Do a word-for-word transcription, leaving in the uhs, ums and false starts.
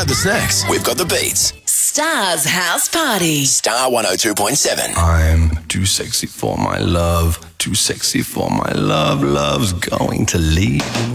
got the snacks. We've got the beats. Star's House Party. Star one oh two point seven. I'm too sexy for my love. Too sexy for my love. Love's going to leave me.